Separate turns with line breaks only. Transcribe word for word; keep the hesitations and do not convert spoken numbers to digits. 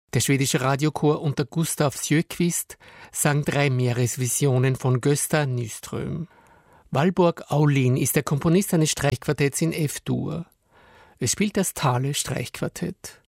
Der schwedische Radiochor unter Gustav Sjökvist sang drei Meeresvisionen von Gösta Nyström. Valborg Aulin ist der Komponist eines Streichquartetts in F-Dur. Es spielt das Thale Streichquartett.